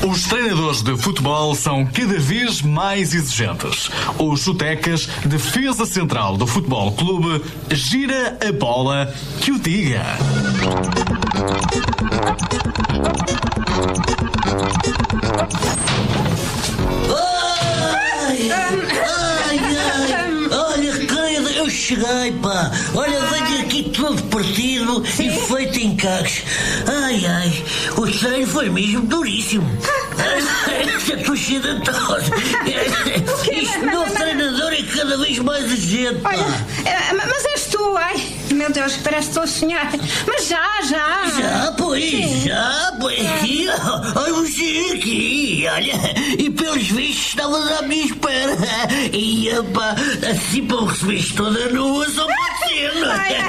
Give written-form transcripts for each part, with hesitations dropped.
Os treinadores de futebol são cada vez mais exigentes. O Chutecas, defesa central do Futebol Clube, gira a bola que o diga. Olha, eu cheguei, pá. Olha, venho aqui todo partido e feito em cacos. O treino foi mesmo duríssimo. Estou cheio de tosse. Este novo treinador é cada vez mais exigente, pá. Olha, mas és tu, ai, meu Deus, parece que estou a sonhar. Mas já. Já, pois, aqui, olha, você aqui, olha, e pelos vistos estavas à minha espera. E, pá, assim para me receberes toda nua, só pode ser, não é?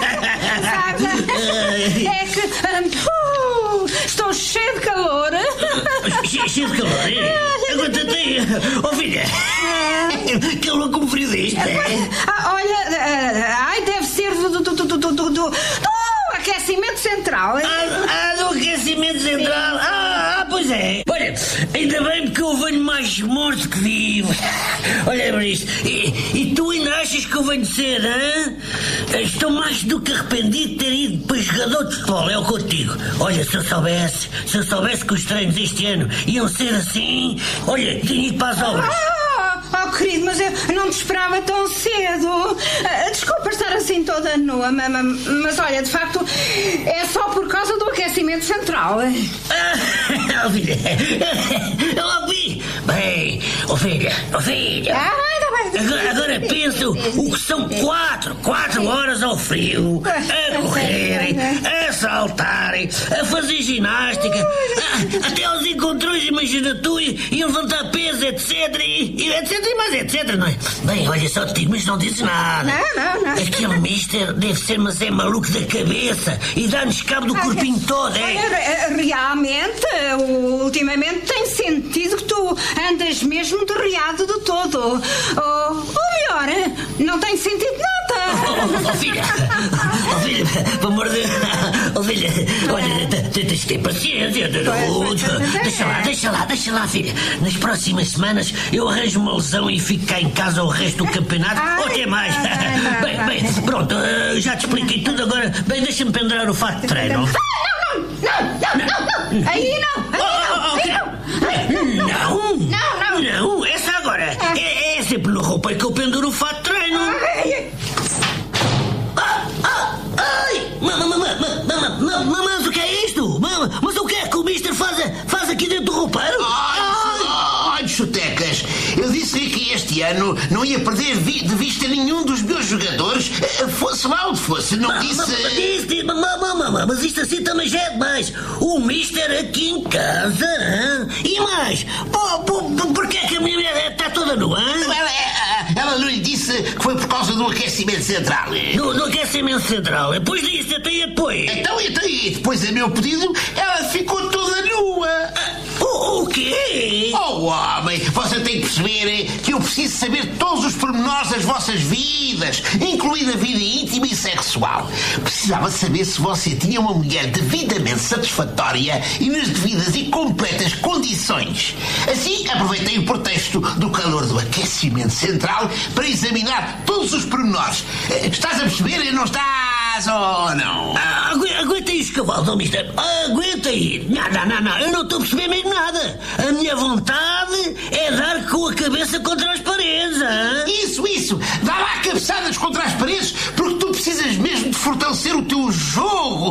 É que estou cheio de calor. Cheio de calor, é? Aguenta-te aí, filha, que louco me frio deste, é? Olha, deve ser do aquecimento central. Do aquecimento central. Pois é. Olha, ainda bem porque eu venho mais morto que vivo. Olha para isto. E tu ainda achas que eu venho cedo, hein? Estou mais do que arrependido de ter ido para jogador de futebol, é o que eu te digo. Olha, se eu soubesse que os treinos este ano iam ser assim, olha, tinha ido para as obras. Querido, mas eu não te esperava tão cedo. Desculpa estar assim toda nua, mas olha, de facto, é só por causa do aquecimento central. Filha, eu logo vi. Bem, filha. Agora pensa o que são 4 horas ao frio, a correrem, a saltarem, a fazer ginástica, até aos encontrões, imagina tu, e levantar peso, etc. E mais etc, não é? Bem, olha, só te digo, mas não dizes nada. Não. Aquele mister deve ser, mas é maluco da cabeça e dá-nos cabo do corpinho todo, é? Olha, realmente, ultimamente tem sentido que tu andas mesmo derriado de todo. Ou melhor, não tem sentido nada. Filha, pelo amor de Deus, filha, olha, tens de ter paciência. Deixa lá, filha. Nas próximas semanas eu arranjo uma lesão e fico cá em casa o resto do campeonato, ou até mais. Bem, pronto, já te expliquei tudo agora. Bem, deixa-me pendurar o fato de treino. Não. Aí não. Não, essa agora. É sempre no roupeiro que eu penduro o fato de treino. Mas o que é isto? Mas o que é que o mister faz aqui dentro do roupeiro? Chutecas, eu disse que este ano não ia perder de vista nenhum dos meus jogadores, fosse lá onde fosse, não disse... Mas isto assim também já é demais. O mister aqui em casa, hein? E mais, porquê é que a minha mulher está toda nua? Ela não lhe disse que foi por causa do aquecimento central. Do aquecimento central? Pois disse, até e depois. Então, e depois a meu pedido, ela ficou toda nua. O quê? Homem, você tem que perceber que eu preciso saber todos os pormenores das vossas vidas, incluindo a vida íntima e sexual. Precisava saber se você tinha uma mulher devidamente satisfatória e nas devidas e completas condições. Assim, aproveitei o pretexto do calor do aquecimento central para examinar todos os pormenores. Estás a perceber? Não estás ou não? Aguenta aí os cavalos, mister. Aguenta aí. Não. Eu não estou a perceber mesmo nada. A minha vontade é dar com a cabeça contra as paredes, hein? Isso. Dá lá cabeçadas contra as paredes porque tu precisas mesmo de fortalecer o teu jogo